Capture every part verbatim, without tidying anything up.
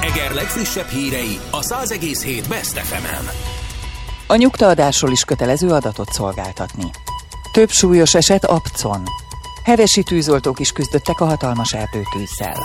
Eger legfrissebb hírei a száz egész hét Best ef emen. A nyugtaadásról is kötelező adatot szolgáltatni. Több súlyos eset Apcon. Hevesi tűzoltók is küzdöttek a hatalmas erdőtűzzel.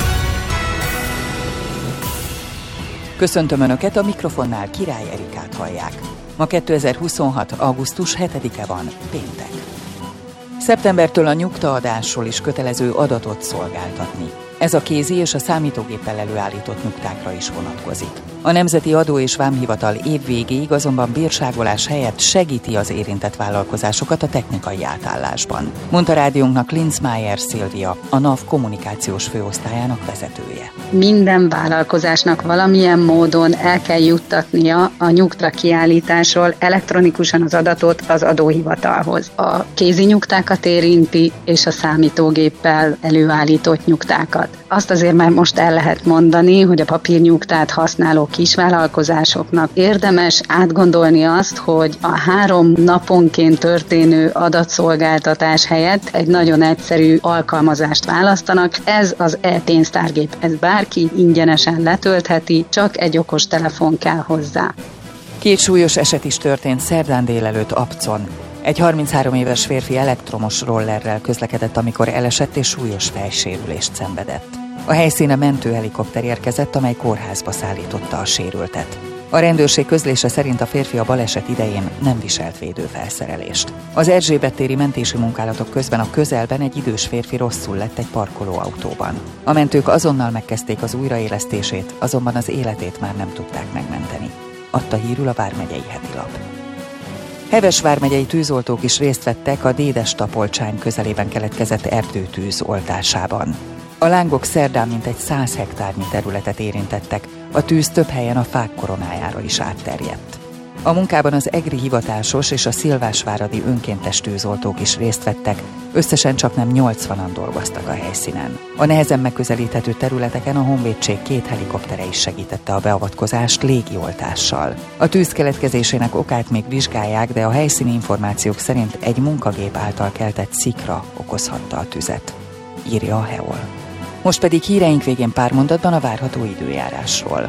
Köszöntöm Önöket, a mikrofonnál Király Erikát hallják. Ma kétezer-huszonhat. augusztus hetedike van, péntek. Szeptembertől a nyugtaadásról is kötelező adatot szolgáltatni. Ez a kézi és a számítógéppel előállított nyugtákra is vonatkozik. A Nemzeti Adó és Vámhivatal év végéig azonban bírságolás helyett segíti az érintett vállalkozásokat a technikai átállásban, mondta rádiónknak Linzmeier Szilvia, a NAV kommunikációs főosztályának vezetője. Minden vállalkozásnak valamilyen módon el kell juttatnia a nyugta kiállításról elektronikusan az adatot az adóhivatalhoz. A kézi nyugtákat érinti, és a számítógéppel előállított nyugtákat. Azt azért már most el lehet mondani, hogy a papírnyugtát használó kisvállalkozásoknak érdemes átgondolni azt, hogy a három naponként történő adatszolgáltatás helyett egy nagyon egyszerű alkalmazást választanak. Ez az e-pénztárgép, ez bárki ingyenesen letöltheti, csak egy okos telefon kell hozzá. Két súlyos eset is történt szerdán délelőtt Apcon. Egy harminchárom éves férfi elektromos rollerrel közlekedett, amikor elesett és súlyos fejsérülést szenvedett. A helyszíne mentőhelikopter érkezett, amely kórházba szállította a sérültet. A rendőrség közlése szerint a férfi a baleset idején nem viselt védőfelszerelést. Az Erzsébet téri mentési munkálatok közben a közelben egy idős férfi rosszul lett egy parkolóautóban. A mentők azonnal megkezdték az újraélesztését, azonban az életét már nem tudták megmenteni, adta hírül a Vármegyei Hetilap. Heves vármegyei tűzoltók is részt vettek a Dédes-Tapolcsány közelében keletkezett erdőtűz oltásában. A lángok szerdán mintegy száz hektárnyi területet érintettek, a tűz több helyen a fák koronájára is átterjedt. A munkában az egri hivatásos és a szilvásváradi önkéntes tűzoltók is részt vettek, összesen csaknem nyolcvanan dolgoztak a helyszínen. A nehezen megközelíthető területeken a honvédség két helikoptere is segítette a beavatkozást légioltással. A tűz keletkezésének okát még vizsgálják, de a helyszíni információk szerint egy munkagép által keltett szikra okozhatta a tüzet, írja a hé e o el. Most pedig híreink végén pár mondatban a várható időjárásról.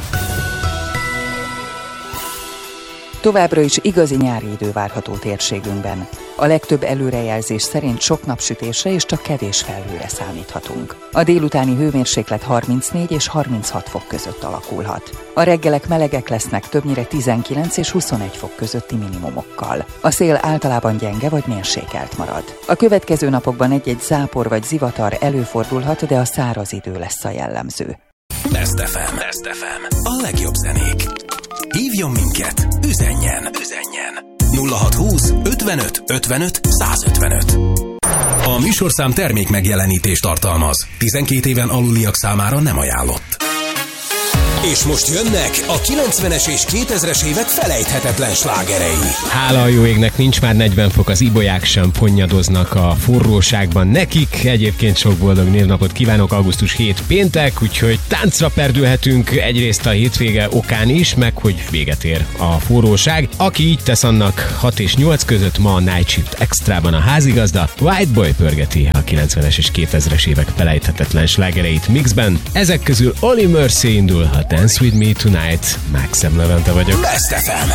Továbbra is igazi nyári idő várható térségünkben. A legtöbb előrejelzés szerint sok napsütésre és csak kevés felhőre számíthatunk. A délutáni hőmérséklet harmincnégy és harminchat fok között alakulhat. A reggelek melegek lesznek, többnyire tizenkilenc és huszonegy fok közötti minimumokkal. A szél általában gyenge vagy mérsékelt marad. A következő napokban egy-egy zápor vagy zivatar előfordulhat, de a száraz idő lesz a jellemző. Best ef em. Best ef em. A legjobb zenék. Hívjon minket, üzenjen, üzenjen. nulla hatszázhúsz ötvenöt ötvenöt százötvenöt. A műsorszám termék megjelenítést tartalmaz. tizenkét éven aluliak számára nem ajánlott. És most jönnek a kilencvenes és kétezres évek felejthetetlen slágerei. Hála a jó égnek, nincs már negyven fok, az ibolyák sem fonnyadoznak a forróságban. Nekik egyébként sok boldog névnapot kívánok, augusztus hetedike péntek, úgyhogy táncra perdülhetünk egyrészt a hétvége okán is, meg hogy véget ér a forróság. Aki így tesz, annak hat és nyolc között ma a Night Shift Extrában a házigazda. White Boy pörgeti a kilencvenes és kétezres évek felejthetetlen slágereit mixben. Ezek közül Only Mercy indulhat. Dance with me tonight. Maxim Levente vagyok. Best ef em.